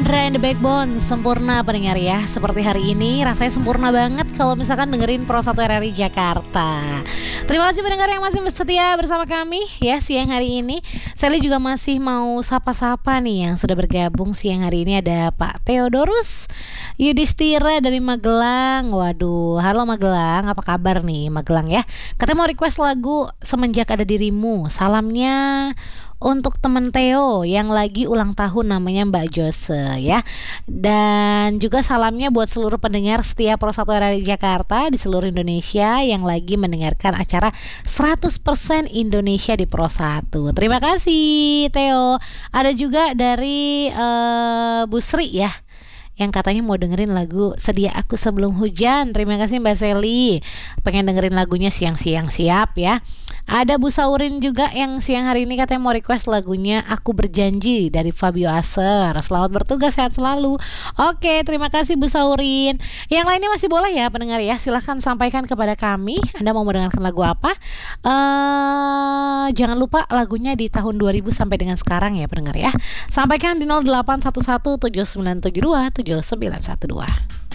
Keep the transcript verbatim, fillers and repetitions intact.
Andra and the Backbone, sempurna pendengar ya. Seperti hari ini rasanya sempurna banget kalau misalkan dengerin Pro satu R R I Jakarta. Terima kasih pendengar yang masih setia bersama kami ya siang hari ini. Sally juga masih mau sapa-sapa nih yang sudah bergabung siang hari ini. Ada Pak Theodorus Yudhistira dari Magelang. Waduh, halo Magelang, apa kabar nih Magelang ya? Katanya mau request lagu Semenjak Ada Dirimu. Salamnya untuk temen Theo yang lagi ulang tahun, namanya Mbak Jose ya. Dan juga salamnya buat seluruh pendengar setia Pro satu R R I Jakarta di seluruh Indonesia yang lagi mendengarkan acara seratus persen Indonesia di Pro satu. Terima kasih Theo. Ada juga dari uh, Bu Sri ya, yang katanya mau dengerin lagu Sedia Aku Sebelum Hujan. Terima kasih Mbak Sally, pengen dengerin lagunya siang-siang, siap ya. Ada Bu Saurin juga yang siang hari ini katanya mau request lagunya Aku Berjanji dari Fabio Aser. Selamat bertugas, sehat selalu. Oke, terima kasih Bu Saurin. Yang lainnya masih boleh ya pendengar ya, silahkan sampaikan kepada kami Anda mau mendengarkan lagu apa. uh, Jangan lupa lagunya di tahun dua ribu sampai dengan sekarang ya pendengar ya. Sampaikan di nol delapan satu satu tujuh sembilan tujuh dua tujuh sembilan satu dua.